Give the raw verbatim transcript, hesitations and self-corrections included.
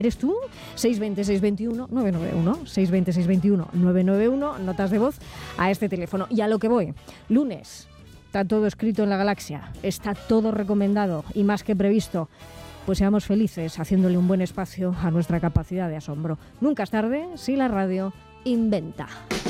¿Eres tú? seis dos cero, seis dos uno, nueve nueve uno, seis dos cero, seis dos uno, nueve nueve uno, notas de voz a este teléfono. Y a lo que voy, lunes, está todo escrito en la galaxia, está todo recomendado y más que previsto. Pues seamos felices haciéndole un buen espacio a nuestra capacidad de asombro. Nunca es tarde si la radio inventa.